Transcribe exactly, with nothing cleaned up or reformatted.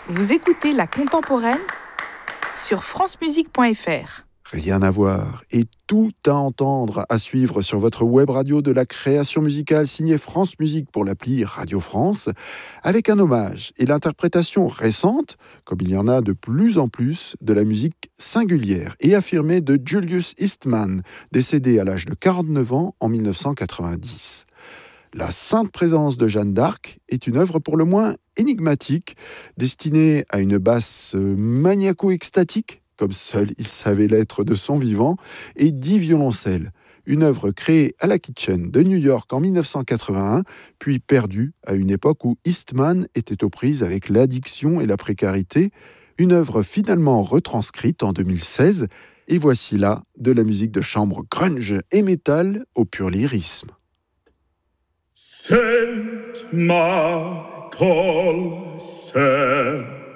Vous écoutez La Contemporaine sur francemusique point f r. Rien à voir et tout à entendre, à suivre sur votre web radio de la création musicale signée France Musique pour l'appli Radio France, avec un hommage et l'interprétation récente, comme il y en a de plus en plus, de la musique singulière et affirmée de Julius Eastman, décédé à l'âge de quarante-neuf ans en dix-neuf cent quatre-vingt-dix. La Sainte Présence de Jeanne d'Arc est une œuvre pour le moins énigmatique, destinée à une basse maniaco-extatique, comme seul il savait l'être de son vivant, et dix violoncelles. Une œuvre créée à la Kitchen de New York en dix-neuf cent quatre-vingt-un, puis perdue à une époque où Eastman était aux prises avec l'addiction et la précarité. Une œuvre finalement retranscrite en deux mille seize, et voici là de la musique de chambre grunge et métal au pur lyrisme. Saint Michael, Saint